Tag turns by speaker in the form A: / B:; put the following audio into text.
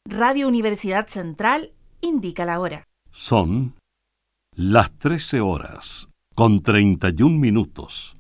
A: Radio Universidad Central indica la hora.
B: Son las 13 horas con 31 minutos.